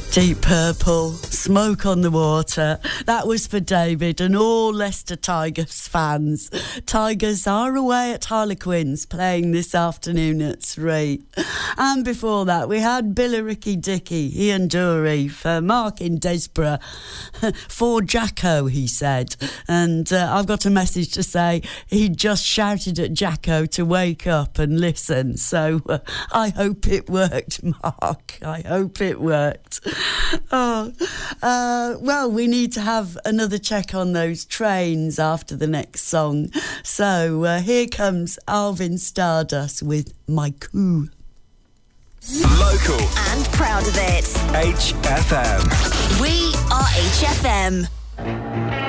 Deep Purple, Smoke on the Water. That was for David and all Leicester Tigers fans. Tigers are away at Harlequins playing this afternoon at 3. And before that, we had Billericay Dicky, Ian Dury for Mark in Desborough. For Jacko, he said. And I've got a message to say he just shouted at Jacko to wake up and listen. So I hope it worked, Mark. I hope it worked. Well, we need to have another check on those trains after the next song. So here comes Alvin Stardust with My Coup. Local and proud of it. HFM. We are HFM.